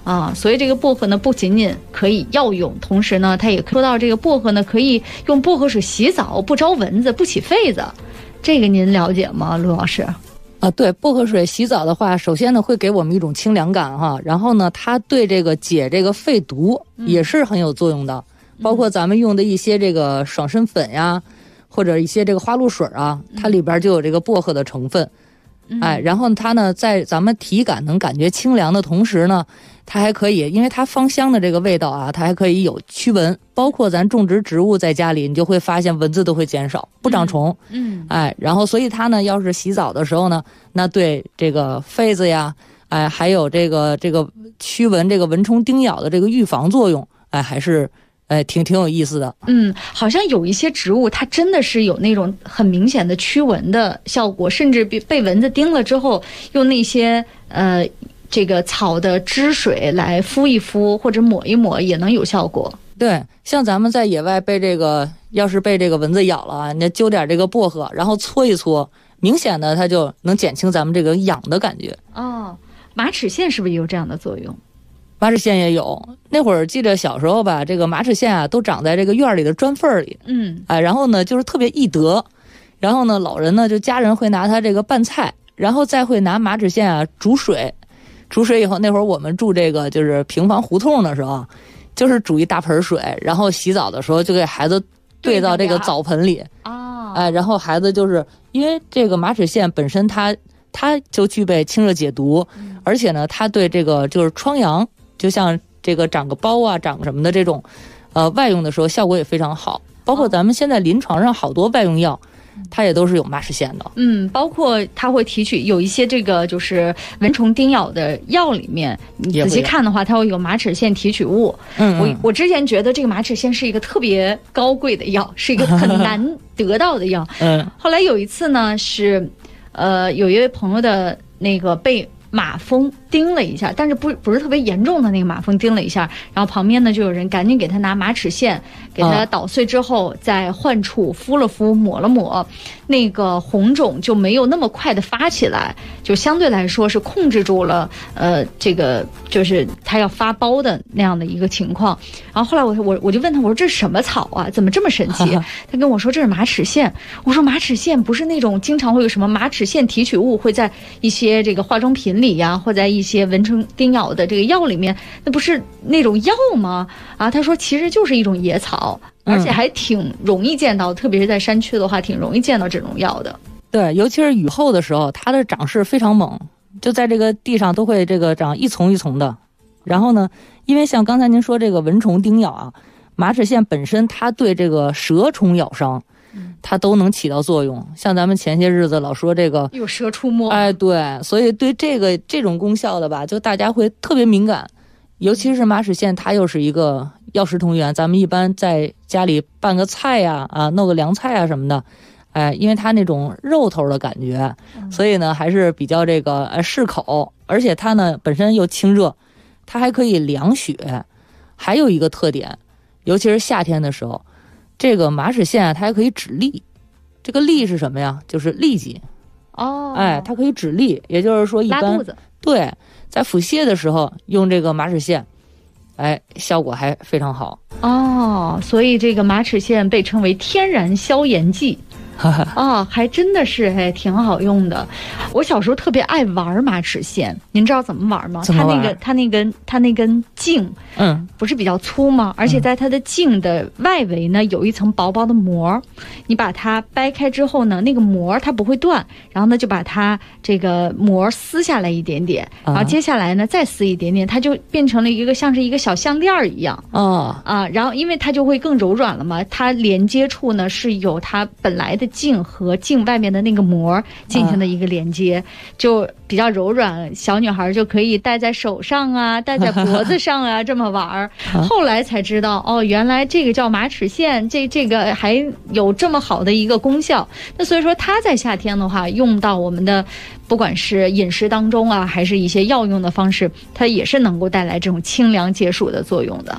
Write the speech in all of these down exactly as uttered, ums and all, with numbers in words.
啊。所以这个薄荷呢，不仅仅可以药用，同时呢，它也说到这个薄荷呢，可以用薄荷水洗澡，不招蚊子，不起痱子。这个您了解吗，陆老师？ 啊，对，薄荷水洗澡的话，首先呢会给我们一种清凉感哈，然后呢，它对这个解这个肺毒也是很有作用的，嗯、包括咱们用的一些这个爽身粉呀，或者一些这个花露水啊，它里边就有这个薄荷的成分，嗯、哎，然后它呢在咱们体感能感觉清凉的同时呢，它还可以，因为它芳香的这个味道啊，它还可以有驱蚊，包括咱种植植物在家里，你就会发现蚊子都会减少，不长虫。嗯，哎，然后所以它呢，要是洗澡的时候呢，那对这个痱子呀，哎，还有这个这个驱蚊、这个蚊虫叮咬的这个预防作用，哎，还是哎挺挺有意思的。 嗯，好像有一些植物，它真的是有那种很明显的驱蚊的效果，甚至被被蚊子叮了之后，用那些呃。这个草的汁水来敷一敷或者抹一抹也能有效果。 对，像咱们在野外被这个要是被这个蚊子咬了啊，你揪点这个薄荷，然后搓一搓，明显的它就能减轻咱们这个痒的感觉。 哦，马齿苋是不是也有这样的作用？ 马齿苋也有。那会儿记得小时候吧，这个马齿苋啊都长在这个院里的砖缝里，嗯，哎，然后呢就是特别易得，然后呢老人呢就家人会拿它这个拌菜，然后再会拿马齿苋啊煮水。煮水以后，那会儿我们住这个就是平房胡同的时候，就是煮一大盆水，然后洗澡的时候就给孩子兑到这个澡盆里啊，哎，然后孩子就是因为这个马齿苋本身它它就具备清热解毒，嗯、而且呢，它对这个就是疮疡，就像这个长个包啊、长什么的这种，呃，外用的时候效果也非常好。包括咱们现在临床上好多外用药。它也都是有马齿苋的， 嗯，包括它会提取有一些这个就是蚊虫叮咬的药里面，你仔细看的话，它会有马齿苋提取物。嗯，我我之前觉得这个马齿苋是一个特别高贵的药，是一个很难得到的药。嗯，后来有一次呢，是呃有一位朋友的那个被马蜂叮了一下，但是不不是特别严重的那个马蜂叮了一下，然后旁边呢就有人赶紧给他拿马齿苋，给他捣碎之后，在患处敷了敷，抹了抹，那个红肿就没有那么快的发起来，就相对来说是控制住了呃这个就是他要发包的那样的一个情况。然后后来我我我就问他，我说这是什么草啊？怎么这么神奇？他跟我说这是马齿苋。我说马齿苋不是那种经常会有什么马齿苋提取物会在一些这个化妆品里呀，或在一些蚊虫叮咬的这个药里面，那不是那种药吗？啊，他说其实就是一种野草，而且还挺容易见到，特别是在山区的话，挺容易见到这种药的。 对，尤其是雨后的时候，它的长势非常猛，就在这个地上都会这个长一丛一丛的。然后呢，因为像刚才您说这个蚊虫叮咬啊，马齿苋本身它对这个蛇虫咬伤。它都能起到作用，像咱们前些日子老说这个有蛇出没， 哎，对，所以对这个这种功效的吧，就大家会特别敏感，尤其是马齿苋，它又是一个药食同源，咱们一般在家里拌个菜呀、啊，啊，弄个凉菜啊什么的，哎，因为它那种肉头的感觉，所以呢还是比较这个呃适口，而且它呢本身又清热，它还可以凉血，还有一个特点，尤其是夏天的时候。这个马齿苋啊，它还可以止痢。这个痢是什么呀？就是痢疾。哦，哎，它可以止痢，也就是说一般拉肚子。 对，在腹泻的时候用这个马齿苋，哎，效果还非常好。 哦，所以这个马齿苋被称为天然消炎剂。哦，还真的是哎，挺好用的。我小时候特别爱玩马齿苋，您知道怎么玩吗？ 怎么玩？ 它那个它那根它那根茎，嗯，不是比较粗吗？而且在它的茎的外围呢，有一层薄薄的膜。你把它掰开之后呢，那个膜它不会断，然后呢就把它这个膜撕下来一点点，然后接下来呢再撕一点点，它就变成了一个像是一个小项链一样。哦啊，然后因为它就会更柔软了嘛，它连接处呢是有它本来的茎和茎外面的那个膜进行的一个连接，啊、就比较柔软，小女孩就可以戴在手上啊，戴在脖子上啊，这么玩儿。后来才知道，哦，原来这个叫马齿苋，这这个还有这么好的一个功效。那所以说，它在夏天的话，用到我们的不管是饮食当中啊，还是一些药用的方式，它也是能够带来这种清凉解暑的作用的。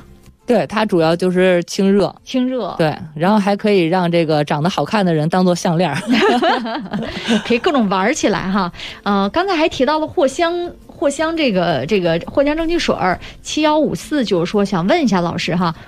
对，它主要就是清热， 清热。 对，然后还可以让这个长得好看的人当做项链， 可以各种玩起来哈。呃，刚才还提到了藿香。藿香这个这个藿香正气水儿七幺五四，就是说想问一下老师哈，